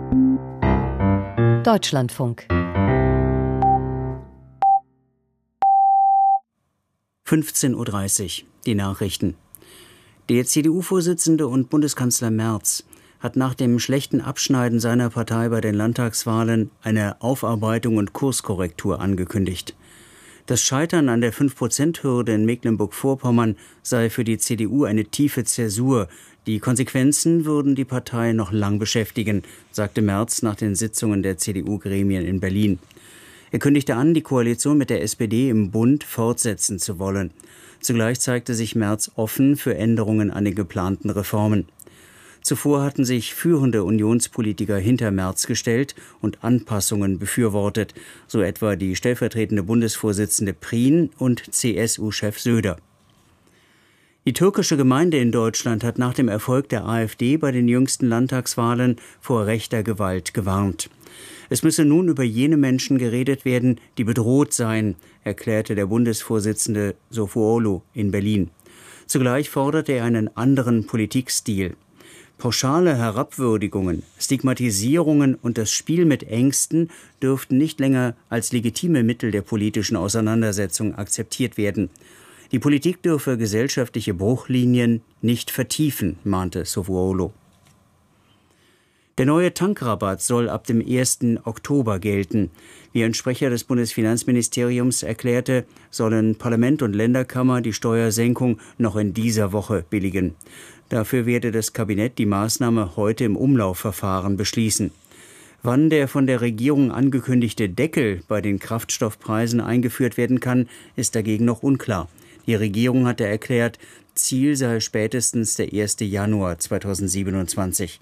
Deutschlandfunk 15:30 Uhr, die Nachrichten. Der CDU-Vorsitzende und Bundeskanzler Merz hat nach dem schlechten Abschneiden seiner Partei bei den Landtagswahlen eine Aufarbeitung und Kurskorrektur angekündigt. Das Scheitern an der 5%-Hürde in Mecklenburg-Vorpommern sei für die CDU eine tiefe Zäsur. Die Konsequenzen würden die Partei noch lang beschäftigen, sagte Merz nach den Sitzungen der CDU-Gremien in Berlin. Er kündigte an, die Koalition mit der SPD im Bund fortsetzen zu wollen. Zugleich zeigte sich Merz offen für Änderungen an den geplanten Reformen. Zuvor hatten sich führende Unionspolitiker hinter Merz gestellt und Anpassungen befürwortet, so etwa die stellvertretende Bundesvorsitzende Prien und CSU-Chef Söder. Die türkische Gemeinde in Deutschland hat nach dem Erfolg der AfD bei den jüngsten Landtagswahlen vor rechter Gewalt gewarnt. Es müsse nun über jene Menschen geredet werden, die bedroht seien, erklärte der Bundesvorsitzende Sofuoğlu in Berlin. Zugleich forderte er einen anderen Politikstil. Pauschale Herabwürdigungen, Stigmatisierungen und das Spiel mit Ängsten dürften nicht länger als legitime Mittel der politischen Auseinandersetzung akzeptiert werden. Die Politik dürfe gesellschaftliche Bruchlinien nicht vertiefen, mahnte Sofuoğlu. Der neue Tankrabatt soll ab dem 1. Oktober gelten. Wie ein Sprecher des Bundesfinanzministeriums erklärte, sollen Parlament und Länderkammer die Steuersenkung noch in dieser Woche billigen. Dafür werde das Kabinett die Maßnahme heute im Umlaufverfahren beschließen. Wann der von der Regierung angekündigte Deckel bei den Kraftstoffpreisen eingeführt werden kann, ist dagegen noch unklar. Die Regierung hatte erklärt, Ziel sei spätestens der 1. Januar 2027.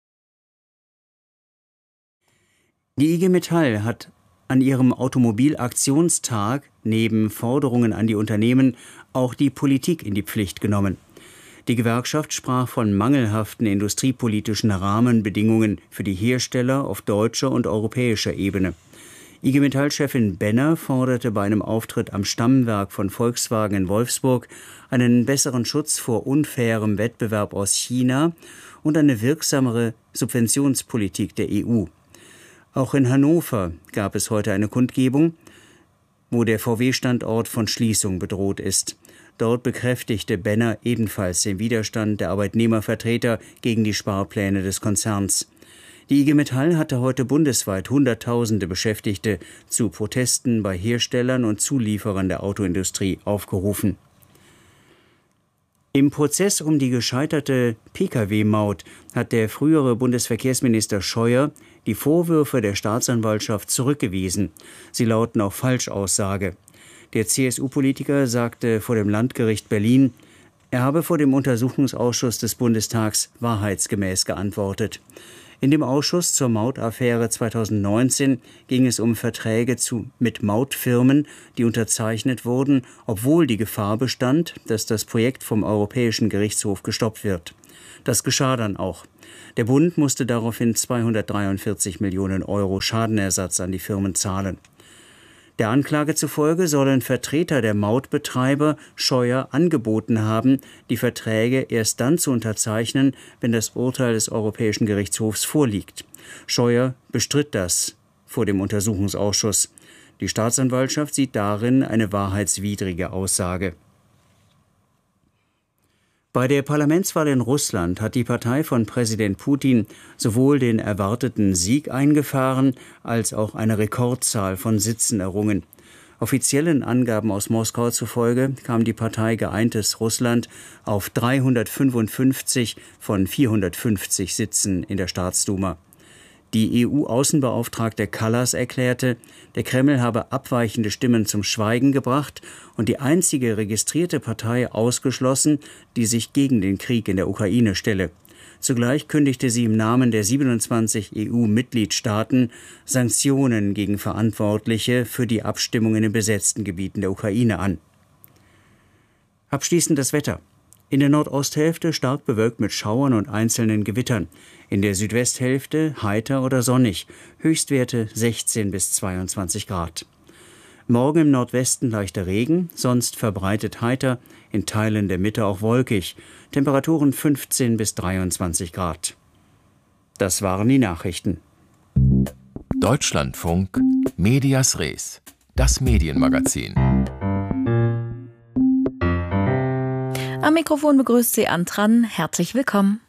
Die IG Metall hat an ihrem Automobilaktionstag neben Forderungen an die Unternehmen auch die Politik in die Pflicht genommen. Die Gewerkschaft sprach von mangelhaften industriepolitischen Rahmenbedingungen für die Hersteller auf deutscher und europäischer Ebene. IG Metall-Chefin Benner forderte bei einem Auftritt am Stammwerk von Volkswagen in Wolfsburg einen besseren Schutz vor unfairem Wettbewerb aus China und eine wirksamere Subventionspolitik der EU. Auch in Hannover gab es heute eine Kundgebung, wo der VW-Standort von Schließung bedroht ist. Dort bekräftigte Benner ebenfalls den Widerstand der Arbeitnehmervertreter gegen die Sparpläne des Konzerns. Die IG Metall hatte heute bundesweit Hunderttausende Beschäftigte zu Protesten bei Herstellern und Zulieferern der Autoindustrie aufgerufen. Im Prozess um die gescheiterte Pkw-Maut hat der frühere Bundesverkehrsminister Scheuer die Vorwürfe der Staatsanwaltschaft zurückgewiesen. Sie lauten auf Falschaussage. Der CSU-Politiker sagte vor dem Landgericht Berlin, er habe vor dem Untersuchungsausschuss des Bundestags wahrheitsgemäß geantwortet. In dem Ausschuss zur Mautaffäre 2019 ging es um Verträge mit Mautfirmen, die unterzeichnet wurden, obwohl die Gefahr bestand, dass das Projekt vom Europäischen Gerichtshof gestoppt wird. Das geschah dann auch. Der Bund musste daraufhin 243 Millionen Euro Schadenersatz an die Firmen zahlen. Der Anklage zufolge sollen Vertreter der Mautbetreiber Scheuer angeboten haben, die Verträge erst dann zu unterzeichnen, wenn das Urteil des Europäischen Gerichtshofs vorliegt. Scheuer bestritt das vor dem Untersuchungsausschuss. Die Staatsanwaltschaft sieht darin eine wahrheitswidrige Aussage. Bei der Parlamentswahl in Russland hat die Partei von Präsident Putin sowohl den erwarteten Sieg eingefahren, als auch eine Rekordzahl von Sitzen errungen. Offiziellen Angaben aus Moskau zufolge kam die Partei Geeintes Russland auf 355 von 450 Sitzen in der Staatsduma. Die EU-Außenbeauftragte Kallas erklärte, der Kreml habe abweichende Stimmen zum Schweigen gebracht und die einzige registrierte Partei ausgeschlossen, die sich gegen den Krieg in der Ukraine stelle. Zugleich kündigte sie im Namen der 27 EU-Mitgliedstaaten Sanktionen gegen Verantwortliche für die Abstimmung in den besetzten Gebieten der Ukraine an. Abschließend das Wetter. In der Nordosthälfte stark bewölkt mit Schauern und einzelnen Gewittern. In der Südwesthälfte heiter oder sonnig. Höchstwerte 16 bis 22 Grad. Morgen im Nordwesten leichter Regen, sonst verbreitet heiter, in Teilen der Mitte auch wolkig. Temperaturen 15 bis 23 Grad. Das waren die Nachrichten. Deutschlandfunk Medias Res, das Medienmagazin. Am Mikrofon begrüßt Sie Antran. Herzlich willkommen.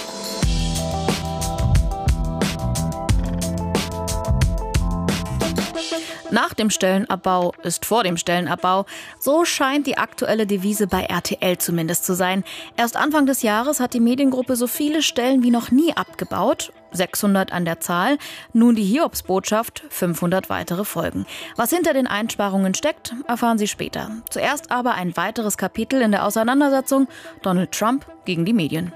Nach dem Stellenabbau ist vor dem Stellenabbau. So scheint die aktuelle Devise bei RTL zumindest zu sein. Erst Anfang des Jahres hat die Mediengruppe so viele Stellen wie noch nie abgebaut. 600 an der Zahl. Nun die Hiobsbotschaft, 500 weitere folgen. Was hinter den Einsparungen steckt, erfahren Sie später. Zuerst aber ein weiteres Kapitel in der Auseinandersetzung Donald Trump gegen die Medien.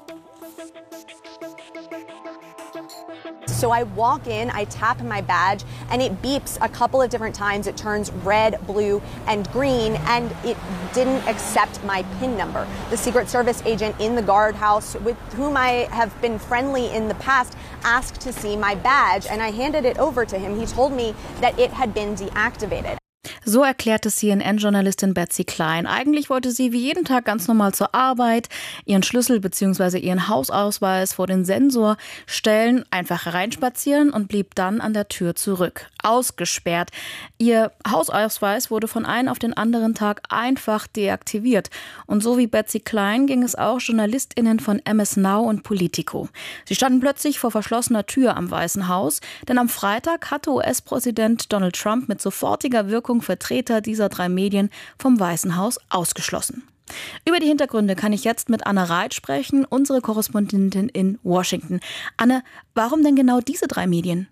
So I walk in, I tap my badge, and it beeps a couple of different times. It turns red, blue, and green, and it didn't accept my PIN number. The Secret Service agent in the guardhouse, with whom I have been friendly in the past, asked to see my badge, and I handed it over to him. He told me that it had been deactivated. So erklärte CNN-Journalistin Betsy Klein. Eigentlich wollte sie wie jeden Tag ganz normal zur Arbeit, ihren Schlüssel bzw. ihren Hausausweis vor den Sensor stellen, einfach hereinspazieren und blieb dann an der Tür zurück. Ausgesperrt. Ihr Hausausweis wurde von einem auf den anderen Tag einfach deaktiviert. Und so wie Betsy Klein ging es auch JournalistInnen von MS Now und Politico. Sie standen plötzlich vor verschlossener Tür am Weißen Haus, denn am Freitag hatte US-Präsident Donald Trump mit sofortiger Wirkung Vertreter dieser 3 Medien vom Weißen Haus ausgeschlossen. Über die Hintergründe kann ich jetzt mit Anne Reit sprechen, unsere Korrespondentin in Washington. Anne, warum denn genau diese 3 Medien?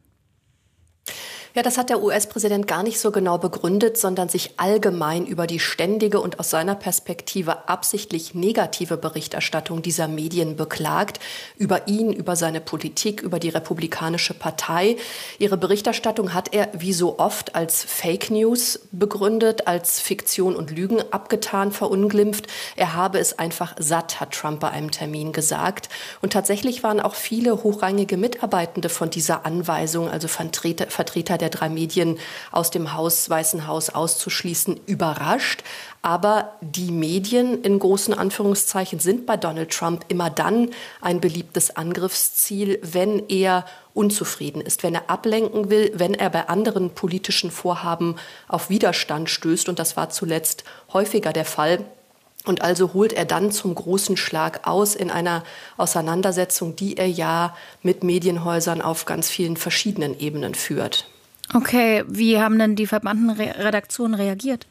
Ja, das hat der US-Präsident gar nicht so genau begründet, sondern sich allgemein über die ständige und aus seiner Perspektive absichtlich negative Berichterstattung dieser Medien beklagt. Über ihn, über seine Politik, über die Republikanische Partei. Ihre Berichterstattung hat er wie so oft als Fake News begründet, als Fiktion und Lügen abgetan, verunglimpft. Er habe es einfach satt, hat Trump bei einem Termin gesagt. Und tatsächlich waren auch viele hochrangige Mitarbeitende von dieser Anweisung, also Vertreter der 3 Medien aus dem Weißen Haus auszuschließen, überrascht. Aber die Medien in großen Anführungszeichen sind bei Donald Trump immer dann ein beliebtes Angriffsziel, wenn er unzufrieden ist, wenn er ablenken will, wenn er bei anderen politischen Vorhaben auf Widerstand stößt. Und das war zuletzt häufiger der Fall. Und also holt er dann zum großen Schlag aus in einer Auseinandersetzung, die er ja mit Medienhäusern auf ganz vielen verschiedenen Ebenen führt. Okay, wie haben denn die verbannten Redaktionen reagiert?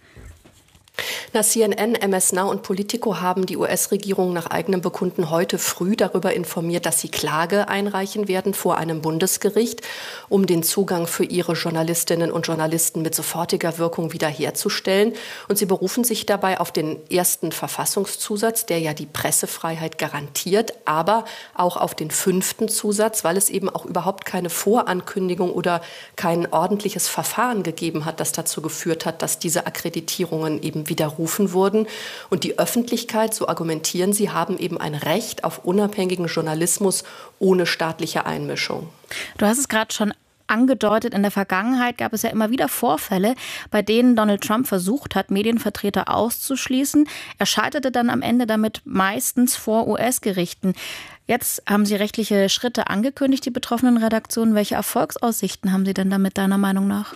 CNN, MS Now und Politico haben die US-Regierung nach eigenem Bekunden heute früh darüber informiert, dass sie Klage einreichen werden vor einem Bundesgericht, um den Zugang für ihre Journalistinnen und Journalisten mit sofortiger Wirkung wiederherzustellen. Und sie berufen sich dabei auf den ersten Verfassungszusatz, der ja die Pressefreiheit garantiert, aber auch auf den 5. Zusatz, weil es eben auch überhaupt keine Vorankündigung oder kein ordentliches Verfahren gegeben hat, das dazu geführt hat, dass diese Akkreditierungen eben widerrufen wurden. Und die Öffentlichkeit, so argumentieren sie, haben eben ein Recht auf unabhängigen Journalismus ohne staatliche Einmischung. Du hast es gerade schon angedeutet, in der Vergangenheit gab es ja immer wieder Vorfälle, bei denen Donald Trump versucht hat, Medienvertreter auszuschließen. Er scheiterte dann am Ende damit meistens vor US-Gerichten. Jetzt haben Sie rechtliche Schritte angekündigt, die betroffenen Redaktionen. Welche Erfolgsaussichten haben Sie denn damit deiner Meinung nach?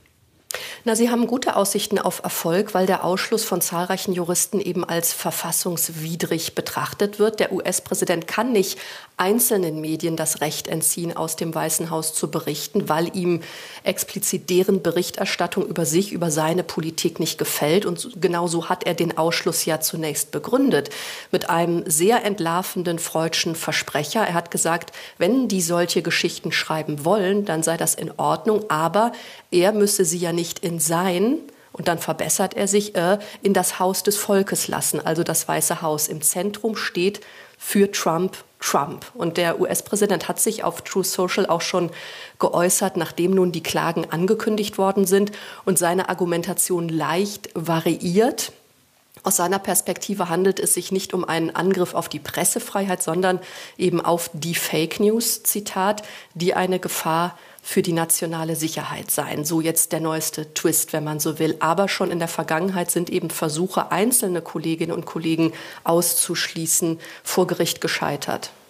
Na, sie haben gute Aussichten auf Erfolg, weil der Ausschluss von zahlreichen Juristen eben als verfassungswidrig betrachtet wird. Der US-Präsident kann nicht einzelnen Medien das Recht entziehen, aus dem Weißen Haus zu berichten, weil ihm explizit deren Berichterstattung über sich, über seine Politik nicht gefällt. Und genau so hat er den Ausschluss ja zunächst begründet. Mit einem sehr entlarvenden freudschen Versprecher. Er hat gesagt, wenn die solche Geschichten schreiben wollen, dann sei das in Ordnung, aber er müsse sie ja nicht in sein, und dann verbessert er sich, in das Haus des Volkes lassen, also das Weiße Haus. Im Zentrum steht für Trump. Und der US-Präsident hat sich auf Truth Social auch schon geäußert, nachdem nun die Klagen angekündigt worden sind und seine Argumentation leicht variiert. Aus seiner Perspektive handelt es sich nicht um einen Angriff auf die Pressefreiheit, sondern eben auf die Fake News, Zitat, die eine Gefahr für die nationale Sicherheit seien. So jetzt der neueste Twist, wenn man so will. Aber schon in der Vergangenheit sind eben Versuche, einzelne Kolleginnen und Kollegen auszuschließen, vor Gericht gescheitert.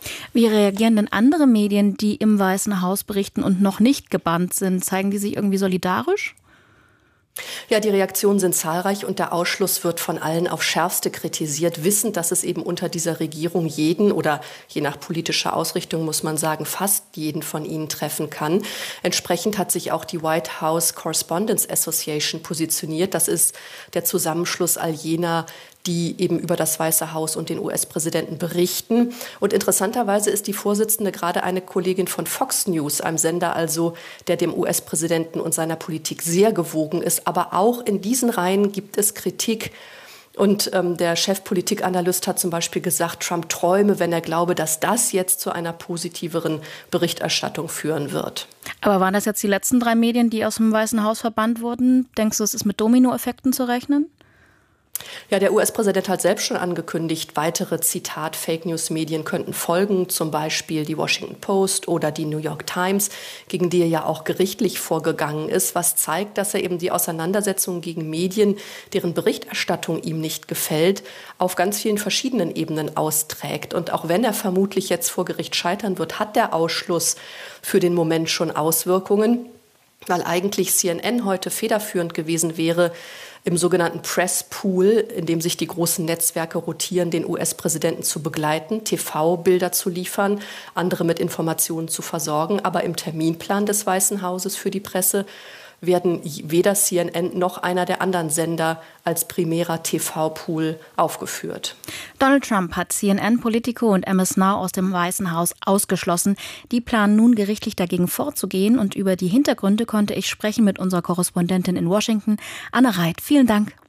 Wie reagieren denn andere Medien, die im Weißen Haus berichten und noch nicht gebannt sind? Zeigen die sich irgendwie solidarisch? Ja, die Reaktionen sind zahlreich und der Ausschluss wird von allen aufs Schärfste kritisiert, wissend, dass es eben unter dieser Regierung jeden oder je nach politischer Ausrichtung muss man sagen, fast jeden von ihnen treffen kann. Entsprechend hat sich auch die White House Correspondents Association positioniert. Das ist der Zusammenschluss all jener, die eben über das Weiße Haus und den US-Präsidenten berichten. Und interessanterweise ist die Vorsitzende gerade eine Kollegin von Fox News, einem Sender also, der dem US-Präsidenten und seiner Politik sehr gewogen ist. Aber auch in diesen Reihen gibt es Kritik. Und der Chefpolitikanalyst hat zum Beispiel gesagt, Trump träume, wenn er glaube, dass das jetzt zu einer positiveren Berichterstattung führen wird. Aber waren das jetzt die letzten 3 Medien, die aus dem Weißen Haus verbannt wurden? Denkst du, es ist mit Dominoeffekten zu rechnen? Ja, der US-Präsident hat selbst schon angekündigt, weitere, Zitat, Fake-News-Medien könnten folgen, zum Beispiel die Washington Post oder die New York Times, gegen die er ja auch gerichtlich vorgegangen ist, was zeigt, dass er eben die Auseinandersetzungen gegen Medien, deren Berichterstattung ihm nicht gefällt, auf ganz vielen verschiedenen Ebenen austrägt. Und auch wenn er vermutlich jetzt vor Gericht scheitern wird, hat der Ausschluss für den Moment schon Auswirkungen, weil eigentlich CNN heute federführend gewesen wäre, im sogenannten Press Pool, in dem sich die großen Netzwerke rotieren, den US-Präsidenten zu begleiten, TV-Bilder zu liefern, andere mit Informationen zu versorgen. Aber im Terminplan des Weißen Hauses für die Presse werden weder CNN noch einer der anderen Sender als primärer TV-Pool aufgeführt. Donald Trump hat CNN, Politico und MS Now aus dem Weißen Haus ausgeschlossen. Die planen nun gerichtlich dagegen vorzugehen. Und über die Hintergründe konnte ich sprechen mit unserer Korrespondentin in Washington, Anne Reit. Vielen Dank.